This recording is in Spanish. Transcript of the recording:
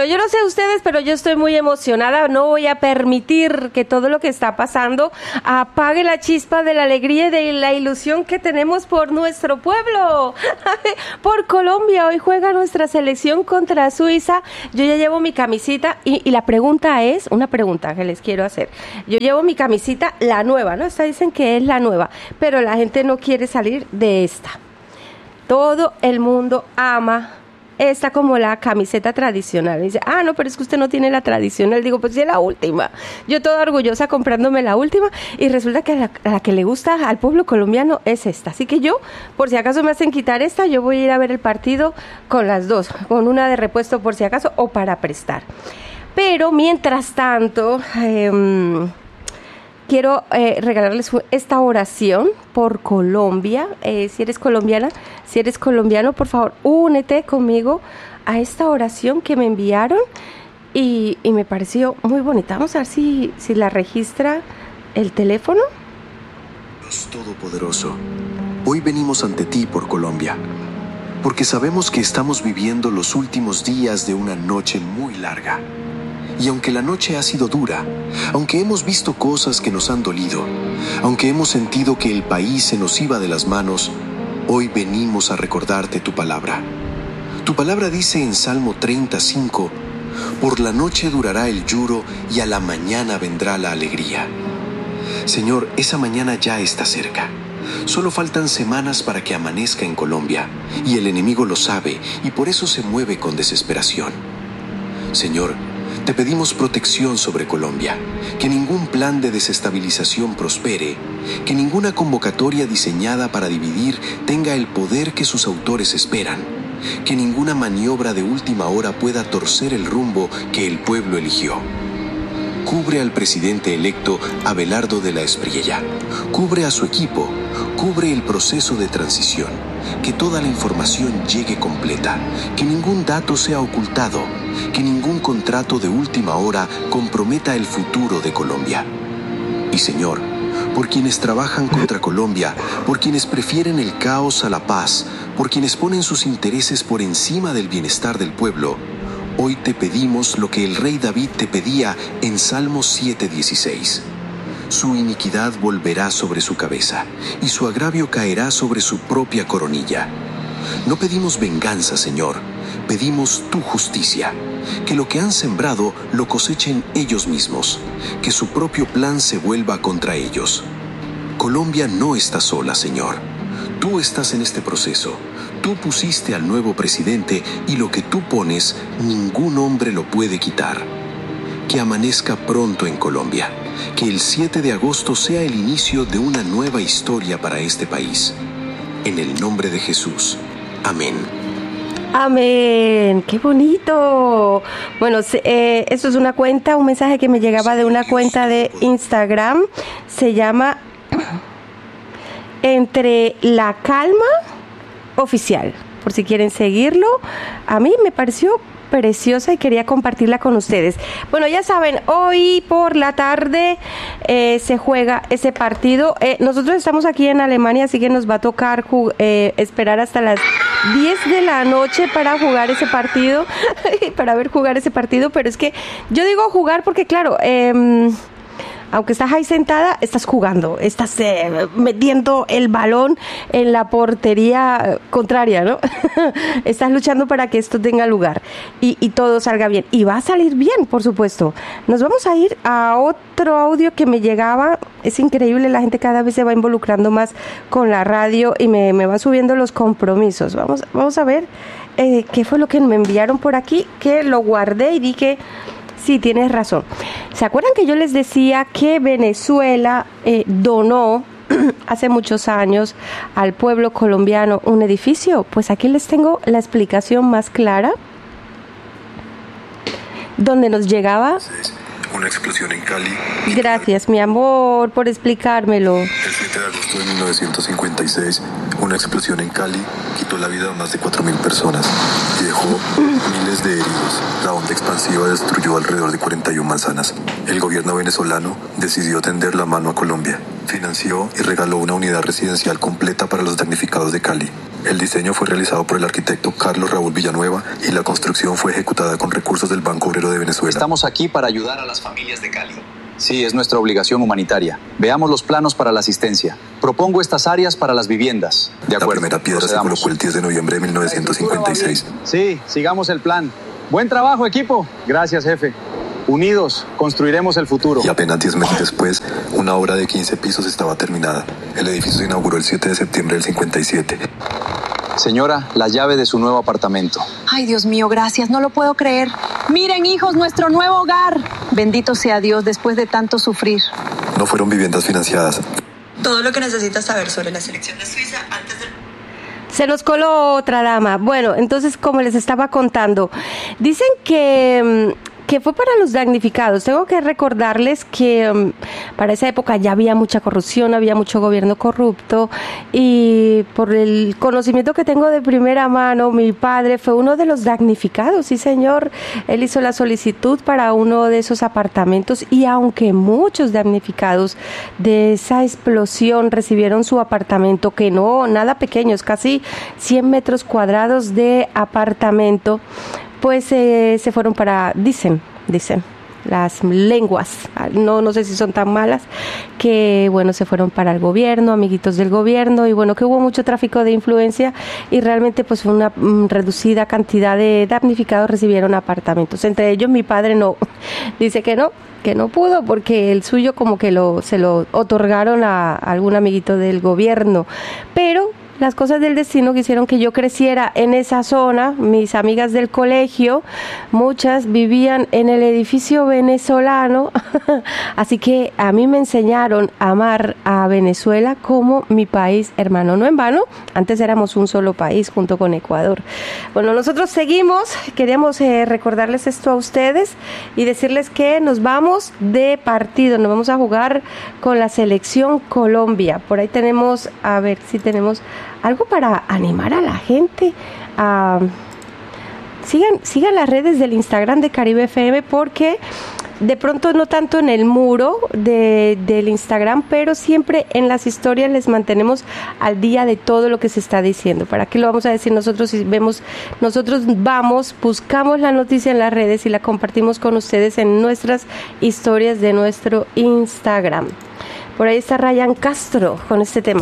Bueno, yo no sé ustedes, pero yo estoy muy emocionada. No voy a permitir que todo lo que está pasando apague la chispa de la alegría y de la ilusión que tenemos por nuestro pueblo, por Colombia. Hoy juega nuestra selección contra Suiza. Yo ya llevo mi camisita y la pregunta es, una pregunta que les quiero hacer. Yo llevo mi camisita, la nueva, ¿no? Esta dicen que es la nueva, pero la gente no quiere salir de esta. Todo el mundo ama esta como la camiseta tradicional. Y dice, no, pero es que usted no tiene la tradicional. Digo, pues sí, es la última. Yo toda orgullosa comprándome la última y resulta que la que le gusta al pueblo colombiano es esta. Así que yo, por si acaso me hacen quitar esta, yo voy a ir a ver el partido con las dos, con una de repuesto por si acaso o para prestar. Pero mientras tanto, quiero regalarles esta oración por Colombia. Si eres colombiana, si eres colombiano, por favor, únete conmigo a esta oración que me enviaron y me pareció muy bonita. Vamos a ver si la registra el teléfono. Dios Todopoderoso, hoy venimos ante ti por Colombia, porque sabemos que estamos viviendo los últimos días de una noche muy larga. Y aunque la noche ha sido dura, aunque hemos visto cosas que nos han dolido, aunque hemos sentido que el país se nos iba de las manos, hoy venimos a recordarte tu palabra. Tu palabra dice en Salmo 35, por la noche durará el lloro y a la mañana vendrá la alegría. Señor, esa mañana ya está cerca. Solo faltan semanas para que amanezca en Colombia, y el enemigo lo sabe y por eso se mueve con desesperación. Señor, te pedimos protección sobre Colombia, que ningún plan de desestabilización prospere, que ninguna convocatoria diseñada para dividir tenga el poder que sus autores esperan, que ninguna maniobra de última hora pueda torcer el rumbo que el pueblo eligió. Cubre al presidente electo Abelardo de la Espriella, cubre a su equipo, cubre el proceso de transición, que toda la información llegue completa, que ningún dato sea ocultado, que ningún contrato de última hora comprometa el futuro de Colombia. Y Señor, por quienes trabajan contra Colombia, por quienes prefieren el caos a la paz, por quienes ponen sus intereses por encima del bienestar del pueblo, hoy te pedimos lo que el rey David te pedía en Salmo 7:16. Su iniquidad volverá sobre su cabeza, y su agravio caerá sobre su propia coronilla. No pedimos venganza, Señor, pedimos tu justicia, que lo que han sembrado lo cosechen ellos mismos, que su propio plan se vuelva contra ellos. Colombia no está sola, Señor. Tú estás en este proceso. Tú pusiste al nuevo presidente y lo que tú pones, ningún hombre lo puede quitar. Que amanezca pronto en Colombia. Que el 7 de agosto sea el inicio de una nueva historia para este país. En el nombre de Jesús. Amén. Amén, qué bonito. Bueno, esto es una cuenta, un mensaje que me llegaba de una cuenta de Instagram. Se llama Entre la Calma Oficial, por si quieren seguirlo. A mí me pareció preciosa y quería compartirla con ustedes. Bueno, ya saben, hoy por la tarde se juega ese partido. Nosotros estamos aquí en Alemania, así que nos va a tocar esperar hasta las 10 de la noche para jugar ese partido, para ver jugar ese partido, pero es que yo digo jugar porque claro, aunque estás ahí sentada, estás jugando, estás metiendo el balón en la portería contraria, ¿no? Estás luchando para que esto tenga lugar y todo salga bien. Y va a salir bien, por supuesto. Nos vamos a ir a otro audio que me llegaba. Es increíble, la gente cada vez se va involucrando más con la radio y me va subiendo los compromisos. Vamos a ver qué fue lo que me enviaron por aquí, que lo guardé y dije... Sí, tienes razón. ¿Se acuerdan que yo les decía que Venezuela donó hace muchos años al pueblo colombiano un edificio? Pues aquí les tengo la explicación más clara, donde nos llegaba... Una explosión en Cali. Gracias, mi amor, por explicármelo. El 7 de agosto de 1956, una explosión en Cali quitó la vida de más de 4.000 personas y dejó miles de heridos. La onda expansiva destruyó alrededor de 41 manzanas. El gobierno venezolano decidió tender la mano a Colombia. Financió y regaló una unidad residencial completa para los damnificados de Cali. El diseño fue realizado por el arquitecto Carlos Raúl Villanueva y la construcción fue ejecutada con recursos del Banco Obrero de Venezuela. Estamos aquí para ayudar a las familias de Cali. Sí, es nuestra obligación humanitaria. Veamos los planos para la asistencia. Propongo estas áreas para las viviendas. De acuerdo. La primera piedra se colocó el 10 de noviembre de 1956. Sí, sigamos el plan. Buen trabajo, equipo. Gracias, jefe. Unidos, construiremos el futuro. Y apenas 10 meses después, una obra de 15 pisos estaba terminada. El edificio se inauguró el 7 de septiembre del 57. Señora, la llave de su nuevo apartamento. Ay, Dios mío, gracias, no lo puedo creer. Miren, hijos, nuestro nuevo hogar. Bendito sea Dios después de tanto sufrir. No fueron viviendas financiadas. Todo lo que necesitas saber sobre la selección de Suiza antes del... Se nos coló otra dama. Bueno, entonces, como les estaba contando, dicen que fue para los damnificados. Tengo que recordarles que para esa época ya había mucha corrupción, había mucho gobierno corrupto, y por el conocimiento que tengo de primera mano, mi padre fue uno de los damnificados, sí señor. Él hizo la solicitud para uno de esos apartamentos, y aunque muchos damnificados de esa explosión recibieron su apartamento, que no, nada pequeño, es casi 100 metros cuadrados de apartamento, pues se fueron para, dicen las lenguas, no sé si son tan malas, que bueno, se fueron para el gobierno, amiguitos del gobierno, y bueno, que hubo mucho tráfico de influencia, y realmente pues una reducida cantidad de damnificados recibieron apartamentos. Entre ellos mi padre no, dice que no pudo, porque el suyo como que se lo otorgaron a algún amiguito del gobierno, pero las cosas del destino que hicieron que yo creciera en esa zona. Mis amigas del colegio, muchas vivían en el edificio venezolano, así que a mí me enseñaron a amar a Venezuela como mi país hermano. No en vano, antes éramos un solo país junto con Ecuador. Bueno, nosotros seguimos, queríamos recordarles esto a ustedes y decirles que nos vamos de partido, nos vamos a jugar con la selección Colombia. Por ahí tenemos, a ver si tenemos algo para animar a la gente. Sigan las redes del Instagram de Caribe FM, porque de pronto no tanto en el muro del Instagram, pero siempre en las historias les mantenemos al día de todo lo que se está diciendo. ¿Para qué lo vamos a decir nosotros si vemos? Nosotros buscamos la noticia en las redes y la compartimos con ustedes en nuestras historias de nuestro Instagram. Por ahí está Ryan Castro con este tema.